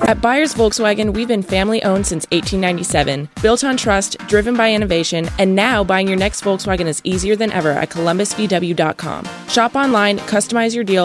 At Byers Volkswagen, we've been family-owned since 1897, built on trust, driven by innovation, and now buying your next Volkswagen is easier than ever at columbusvw.com. Shop online, customize your deal,